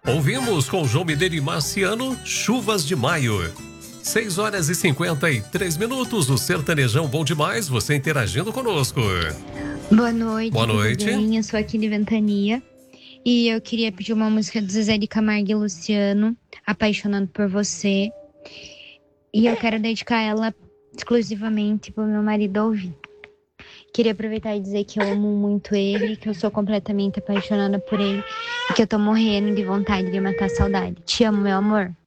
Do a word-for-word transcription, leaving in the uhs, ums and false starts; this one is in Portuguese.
Ouvimos com João Mineiro e Marciano, Chuvas de Maio. seis horas e cinquenta e três minutos, o Sertanejão bom demais, você interagindo conosco. Boa noite. Boa noite. Bem? Eu sou aqui de Ventania e eu queria pedir uma música do Zezé de Camargo e Luciano, Apaixonando por Você. E eu quero dedicar ela exclusivamente pro meu marido ouvir. Queria aproveitar e dizer que eu amo muito ele, que eu sou completamente apaixonada por ele e que eu tô morrendo de vontade de matar a saudade. Te amo, meu amor.